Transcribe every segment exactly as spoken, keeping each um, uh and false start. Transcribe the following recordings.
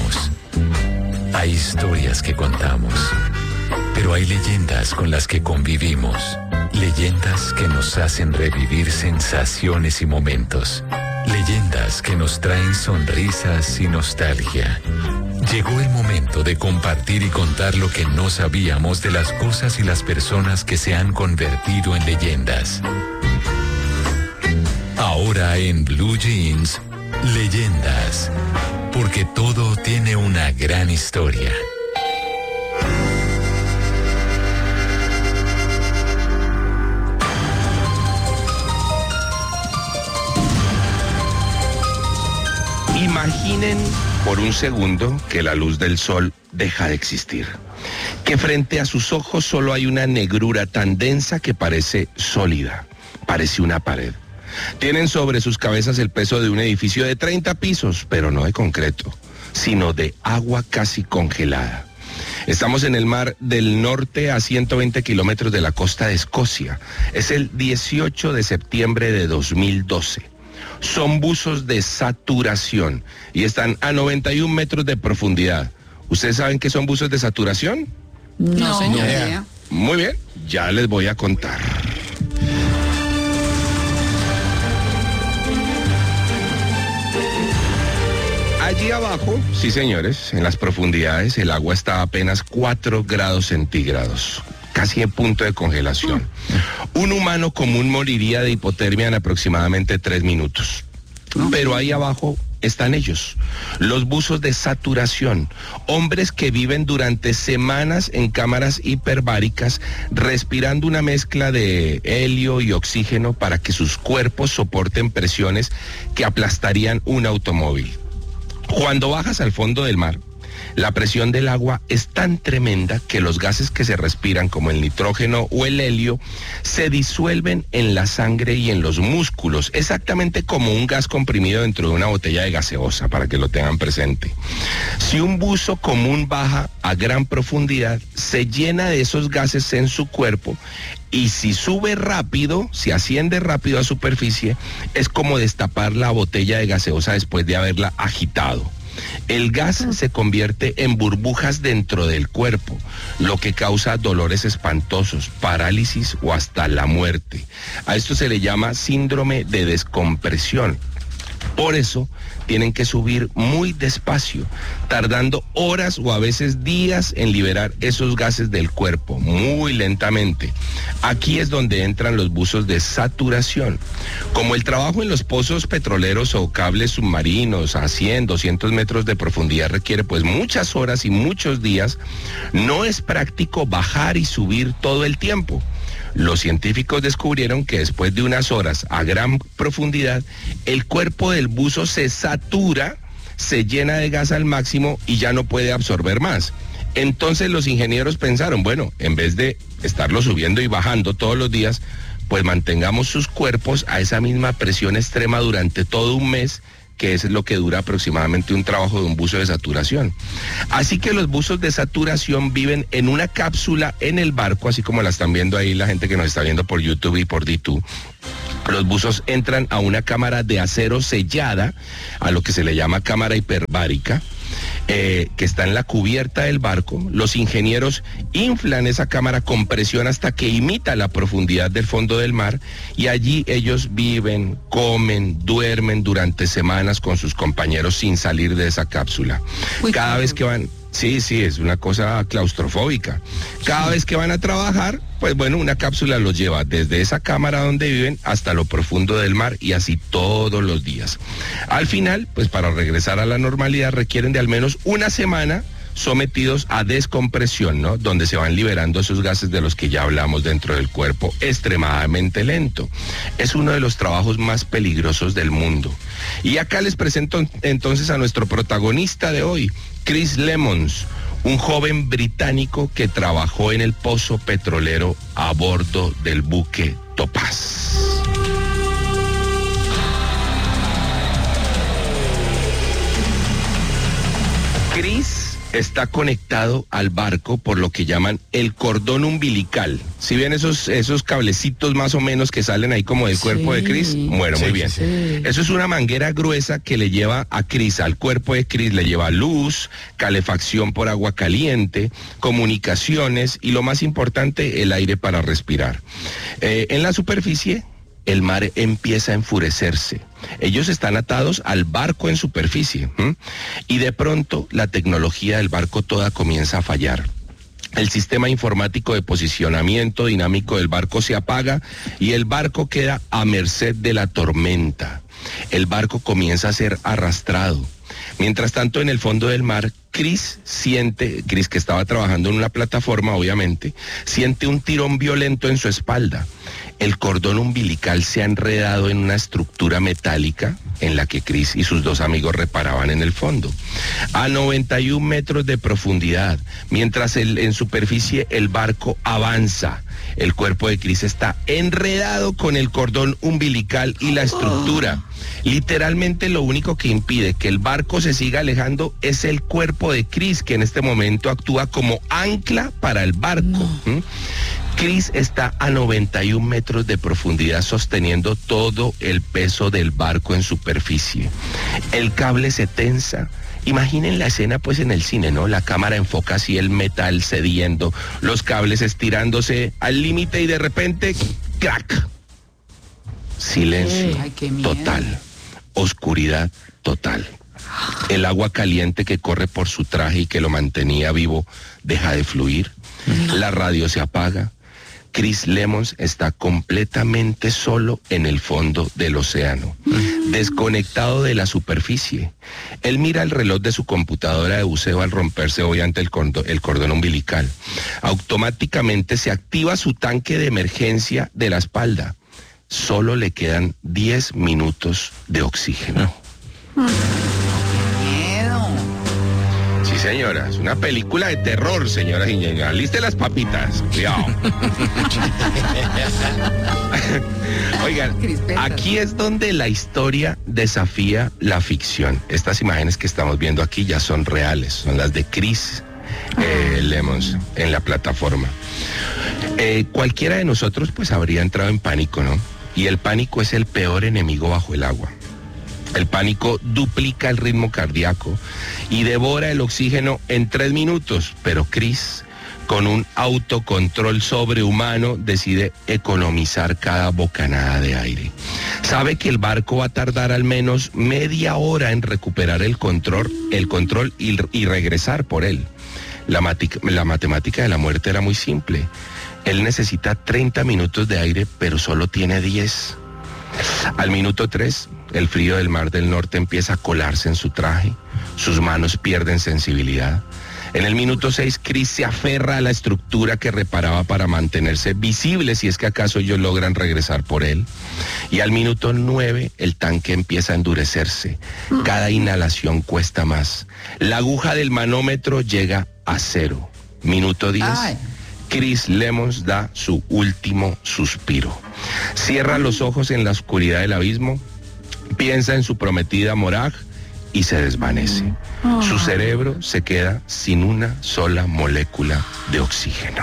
vivimos. Hay historias que contamos, pero hay leyendas con las que convivimos. Leyendas que nos hacen revivir sensaciones y momentos. Leyendas que nos traen sonrisas y nostalgia. Llegó el momento de compartir y contar lo que no sabíamos de las cosas y las personas que se han convertido en leyendas. Ahora en Blue Jeans, Leyendas, porque todo tiene una gran historia. Imaginen por un segundo que la luz del sol deja de existir, que frente a sus ojos solo hay una negrura tan densa que parece sólida, parece una pared. Tienen sobre sus cabezas el peso de un edificio de treinta pisos, pero no de concreto, sino de agua casi congelada. Estamos en el mar del norte a ciento veinte kilómetros de la costa de Escocia. Es el dieciocho de septiembre de dos mil doce. Son buzos de saturación y están a noventa y un metros de profundidad. ¿Ustedes saben qué son buzos de saturación? No, señor. Muy bien, ya les voy a contar. Allí abajo, sí señores, en las profundidades el agua está a apenas cuatro grados centígrados, casi en punto de congelación. Un humano común moriría de hipotermia en aproximadamente tres minutos. Pero ahí abajo están ellos, los buzos de saturación, hombres que viven durante semanas en cámaras hiperbáricas, respirando una mezcla de helio y oxígeno para que sus cuerpos soporten presiones que aplastarían un automóvil. Cuando bajas al fondo del mar, la presión del agua es tan tremenda que los gases que se respiran, como el nitrógeno o el helio, se disuelven en la sangre y en los músculos, exactamente como un gas comprimido dentro de una botella de gaseosa, para que lo tengan presente. Si un buzo común baja a gran profundidad, se llena de esos gases en su cuerpo, y si sube rápido, si asciende rápido a superficie, es como destapar la botella de gaseosa después de haberla agitado. El gas se convierte en burbujas dentro del cuerpo, lo que causa dolores espantosos, parálisis o hasta la muerte. A esto se le llama síndrome de descompresión. Por eso tienen que subir muy despacio, tardando horas o a veces días en liberar esos gases del cuerpo, muy lentamente. Aquí es donde entran los buzos de saturación. Como el trabajo en los pozos petroleros o cables submarinos a cien, doscientos metros de profundidad requiere pues muchas horas y muchos días, no es práctico bajar y subir todo el tiempo. Los científicos descubrieron que después de unas horas a gran profundidad, el cuerpo del buzo se satura, se llena de gas al máximo y ya no puede absorber más. Entonces los ingenieros pensaron, bueno, en vez de estarlo subiendo y bajando todos los días, pues mantengamos sus cuerpos a esa misma presión extrema durante todo un mes, que es lo que dura aproximadamente un trabajo de un buzo de saturación. Así que los buzos de saturación viven en una cápsula en el barco, así como la están viendo ahí la gente que nos está viendo por YouTube y por D dos. Los buzos entran a una cámara de acero sellada, a lo que se le llama cámara hiperbárica, eh, que está en la cubierta del barco. Los ingenieros inflan esa cámara con presión hasta que imita la profundidad del fondo del mar, y allí ellos viven, comen, duermen durante semanas con sus compañeros sin salir de esa cápsula. Uy, Cada vez que van... Sí, sí, es una cosa claustrofóbica. Cada vez que van a trabajar, pues bueno, una cápsula los lleva desde esa cámara donde viven hasta lo profundo del mar, y así todos los días. Al final, pues para regresar a la normalidad requieren de al menos una semana sometidos a descompresión, ¿no? Donde se van liberando esos gases de los que ya hablamos dentro del cuerpo, extremadamente lento. Es uno de los trabajos más peligrosos del mundo. Y acá les presento entonces a nuestro protagonista de hoy, Chris Lemons, un joven británico que trabajó en el pozo petrolero a bordo del buque Topaz. Chris está conectado al barco por lo que llaman el cordón umbilical. ¿Sí ven esos, esos cablecitos más o menos que salen ahí como del cuerpo Sí. de Chris? Bueno, Sí, muy bien. sí. Eso es una manguera gruesa que le lleva a Chris, al cuerpo de Chris, le lleva luz, calefacción por agua caliente, comunicaciones y lo más importante, el aire para respirar. Eh, en la superficie, el mar empieza a enfurecerse. Ellos están atados al barco en superficie, ¿m? Y de pronto la tecnología del barco toda comienza a fallar. El sistema informático de posicionamiento dinámico del barco se apaga y el barco queda a merced de la tormenta. El barco comienza a ser arrastrado. Mientras tanto, en el fondo del mar, Chris siente, Chris que estaba trabajando en una plataforma, obviamente, siente un tirón violento en su espalda. El cordón umbilical se ha enredado en una estructura metálica en la que Chris y sus dos amigos reparaban en el fondo. A noventa y un metros de profundidad, mientras el, en superficie el barco avanza, el cuerpo de Chris está enredado con el cordón umbilical y la estructura. Literalmente lo único que impide que el barco se siga alejando es el cuerpo de Chris, que en este momento actúa como ancla para el barco. No. ¿Mm? Chris está a noventa y un metros de profundidad sosteniendo todo el peso del barco en superficie. El cable se tensa. Imaginen la escena pues en el cine, ¿no? La cámara enfoca así el metal cediendo, los cables estirándose al límite y de repente, ¡crack! Silencio Ay, qué miedo. total, oscuridad total. El agua caliente que corre por su traje y que lo mantenía vivo deja de fluir. La radio se apaga. Chris Lemons está completamente solo en el fondo del océano, desconectado de la superficie. Él mira el reloj de su computadora de buceo al romperse obviamente el cordón, el cordón umbilical. Automáticamente se activa su tanque de emergencia de la espalda. Solo le quedan diez minutos de oxígeno. Miedo. Sí, señora, es una película de terror, señoras y señores. Aliste las papitas, cuidado. Oigan, aquí es donde la historia desafía la ficción. Estas imágenes que estamos viendo aquí ya son reales, son las de Chris eh, Lemons en la plataforma. Eh, cualquiera de nosotros pues habría entrado en pánico, ¿no? Y el pánico es el peor enemigo bajo el agua. El pánico duplica el ritmo cardíaco y devora el oxígeno en tres minutos, pero Chris, con un autocontrol sobrehumano, decide economizar cada bocanada de aire. Sabe que el barco va a tardar al menos media hora en recuperar el control, el control y, y regresar por él. La, matic- la matemática de la muerte era muy simple. Él necesita treinta minutos de aire, pero solo tiene diez. Al minuto tres, el frío del Mar del Norte empieza a colarse en su traje, sus manos pierden sensibilidad. En el minuto seis, Chris se aferra a la estructura que reparaba para mantenerse visible si es que acaso ellos logran regresar por él. Y al minuto nueve, el tanque empieza a endurecerse. Cada inhalación cuesta más. La aguja del manómetro llega a cero. Minuto diez. Ay. Chris Lemons da su último suspiro. Cierra los ojos en la oscuridad del abismo, piensa en su prometida Morag y se desvanece. Su cerebro se queda sin una sola molécula de oxígeno.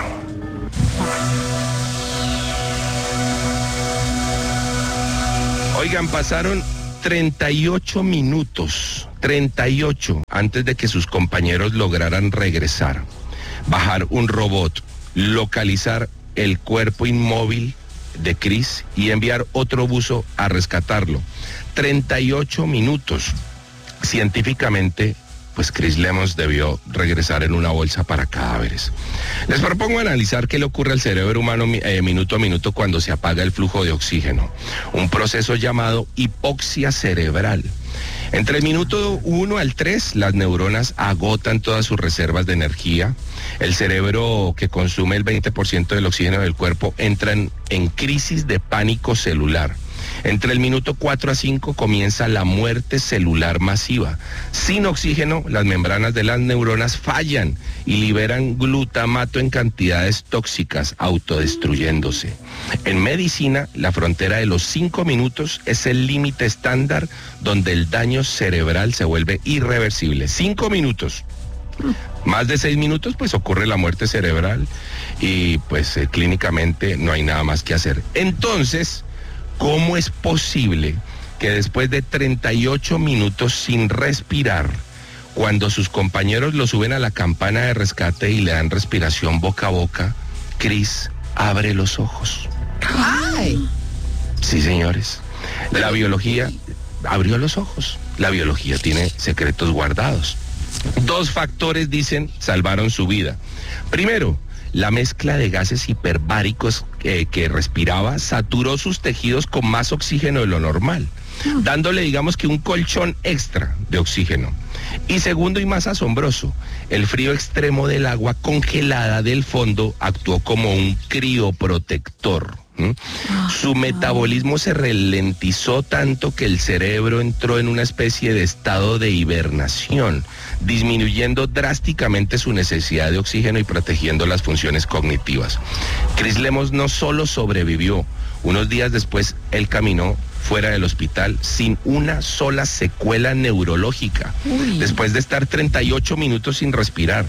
Oigan, pasaron treinta y ocho minutos, treinta y ocho, antes de que sus compañeros lograran regresar, bajar un robot, localizar el cuerpo inmóvil de Chris y enviar otro buzo a rescatarlo. treinta y ocho minutos. Científicamente, pues Chris Lemons debió regresar en una bolsa para cadáveres. Les propongo analizar qué le ocurre al cerebro humano eh, minuto a minuto cuando se apaga el flujo de oxígeno. Un proceso llamado hipoxia cerebral. Entre el minuto uno al tres, las neuronas agotan todas sus reservas de energía. El cerebro, que consume el veinte por ciento del oxígeno del cuerpo, entra en, en crisis de pánico celular. Entre el minuto cuatro a cinco comienza la muerte celular masiva. Sin oxígeno, las membranas de las neuronas fallan y liberan glutamato en cantidades tóxicas, autodestruyéndose. En medicina, la frontera de los cinco minutos es el límite estándar donde el daño cerebral se vuelve irreversible. Cinco minutos. Más de seis minutos, pues ocurre la muerte cerebral y pues eh, clínicamente no hay nada más que hacer. Entonces, ¿cómo es posible que después de treinta y ocho minutos sin respirar, cuando sus compañeros lo suben a la campana de rescate y le dan respiración boca a boca, Chris abre los ojos? ¡Ay! Sí, señores. La biología abrió los ojos. La biología tiene secretos guardados. Dos factores, dicen, salvaron su vida. Primero, la mezcla de gases hiperbáricos eh, que respiraba saturó sus tejidos con más oxígeno de lo normal, dándole, digamos que un colchón extra de oxígeno. Y segundo y más asombroso, el frío extremo del agua congelada del fondo actuó como un crioprotector. ¿Mm? Su metabolismo se ralentizó tanto que el cerebro entró en una especie de estado de hibernación, disminuyendo drásticamente su necesidad de oxígeno y protegiendo las funciones cognitivas. Chris Lemos no solo sobrevivió, unos días después él caminó fuera del hospital sin una sola secuela neurológica, Uy. después de estar treinta y ocho minutos sin respirar.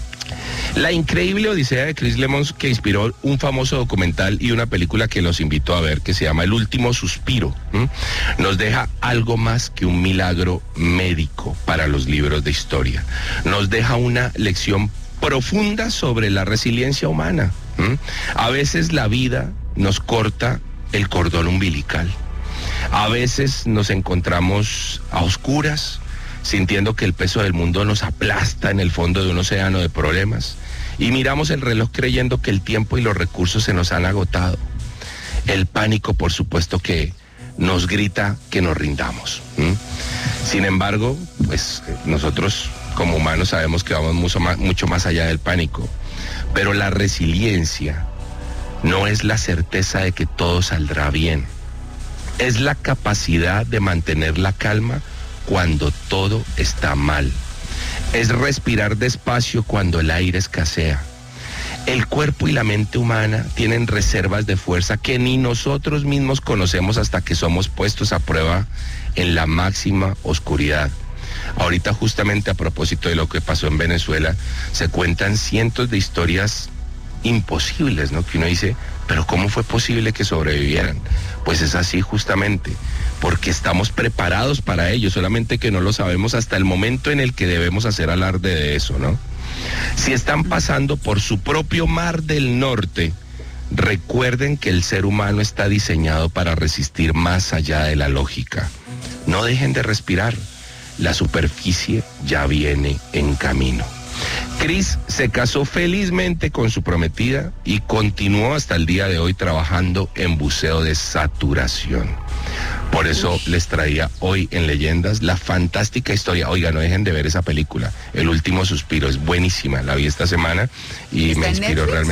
La increíble odisea de Chris Lemons, que inspiró un famoso documental y una película que los invito a ver, que se llama El Último Suspiro, ¿m? nos deja algo más que un milagro médico para los libros de historia. Nos deja una lección profunda sobre la resiliencia humana. ¿m? A veces la vida nos corta el cordón umbilical. A veces nos encontramos a oscuras, sintiendo que el peso del mundo nos aplasta en el fondo de un océano de problemas, y miramos el reloj creyendo que el tiempo y los recursos se nos han agotado. El pánico, por supuesto, que nos grita que nos rindamos. ¿Mm? Sin embargo, pues nosotros como humanos sabemos que vamos mucho más, mucho más allá del pánico, pero la resiliencia no es la certeza de que todo saldrá bien, es la capacidad de mantener la calma cuando todo está mal. Es respirar despacio cuando el aire escasea. El cuerpo y la mente humana tienen reservas de fuerza que ni nosotros mismos conocemos hasta que somos puestos a prueba en la máxima oscuridad. Ahorita, justamente a propósito de lo que pasó en Venezuela, se cuentan cientos de historias imposibles, ¿no? Que uno dice, pero ¿cómo fue posible que sobrevivieran? Pues es así justamente, porque estamos preparados para ello, solamente que no lo sabemos hasta el momento en el que debemos hacer alarde de eso, ¿no? Si están pasando por su propio mar del norte, recuerden que el ser humano está diseñado para resistir más allá de la lógica. No dejen de respirar, la superficie ya viene en camino. Chris se casó felizmente con su prometida y continuó hasta el día de hoy trabajando en buceo de saturación. Por eso Uy. les traía hoy en Leyendas la fantástica historia. Oiga, no dejen de ver esa película, El Último Suspiro, es buenísima, la vi esta semana y me inspiró realmente.